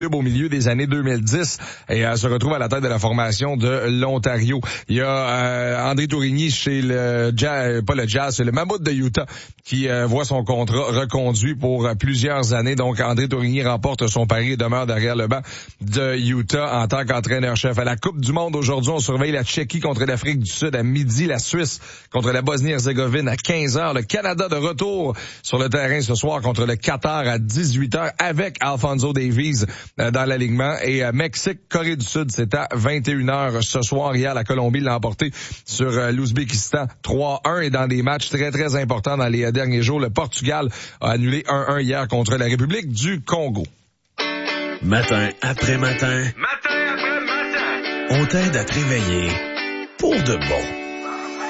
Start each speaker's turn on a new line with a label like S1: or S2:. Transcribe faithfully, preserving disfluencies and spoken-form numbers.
S1: au milieu des années deux mille dix et euh, se retrouve à la tête de la formation de l'Ontario. Il y a euh, André Tourigny chez le Jazz, pas le Jazz, c'est le Mammoth de Utah qui euh, voit son contrat reconduit pour euh, plusieurs années. Donc André Tourigny remporte son pari et demeure derrière le banc de Utah en tant qu'entraîneur-chef. À la Coupe du monde aujourd'hui, on surveille la Tchéquie contre l'Afrique du Sud à midi, la Suisse contre la Bosnie-Herzégovine à quinze heures, le Canada de retour sur le terrain ce soir contre le Qatar à dix-huit heures avec Alphonso Davies dans l'alignement, et euh, Mexique, Corée du Sud, c'est à vingt et une heures ce soir. Hier, la Colombie l'a emporté sur euh, l'Ouzbékistan trois un, et dans des matchs très très importants dans les euh, derniers jours, le Portugal a annulé un un hier contre la République du Congo.
S2: Matin après matin,
S3: Matin après matin,
S2: on t'aide à te réveiller pour de bon.